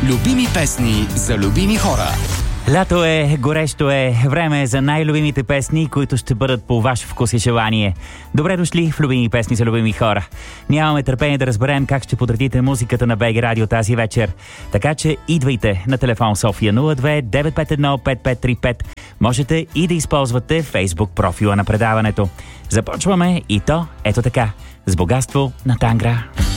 Любими песни за любими хора. Лято е, горещо е, време е за най-любимите песни, които ще бъдат по ваш вкус и желание. Добре дошли в Любими песни за любими хора. Нямаме търпение да разберем как ще подредите музиката на БГ Радио тази вечер. Така че идвайте на телефон София 02 951 5535. Можете и да използвате Фейсбук профила на предаването. Започваме и то ето така, с богатство на тангра.